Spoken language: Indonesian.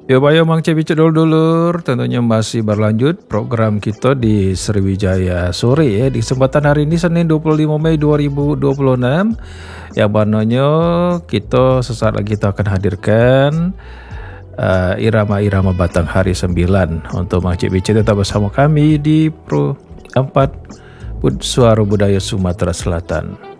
Ya bayo Mang Cebi Cedul dulur, tentunya masih berlanjut program kita di Sriwijaya Sore ya. Di kesempatan hari ini Senin 25 Mei 2026 yang mananya kita sesaat lagi kita akan hadirkan irama-irama Batang Hari 9 untuk Mang Cebi tetap bersama kami di Pro 4 Suara Budaya Sumatera Selatan.